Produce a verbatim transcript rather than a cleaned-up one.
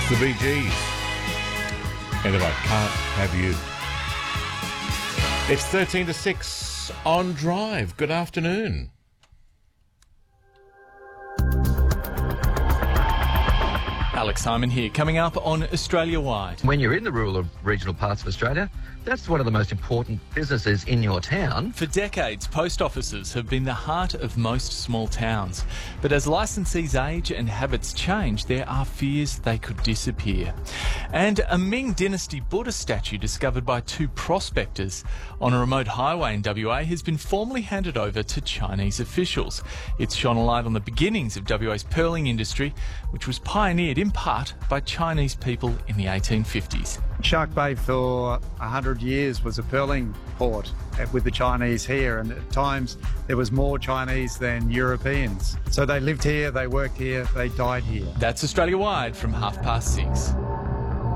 It's the Bee Gees. And if I can't have you. It's thirteen to six on Drive. Good afternoon. Alex Simon here, coming up on Australia Wide. When you're in the rural or regional parts of Australia, that's one of the most important businesses in your town. For decades, post offices have been the heart of most small towns. But as licensees age and habits change, there are fears they could disappear. And a Ming Dynasty Buddha statue discovered by two prospectors on a remote highway in W A has been formally handed over to Chinese officials. It's shone a light on the beginnings of W A's pearling industry, which was pioneered in part by Chinese people in the eighteen fifties. Shark Bay for one hundred years was a pearling port with the Chinese here, and at times there was more Chinese than Europeans. So they lived here, they worked here, they died here. That's Australia Wide from half past six.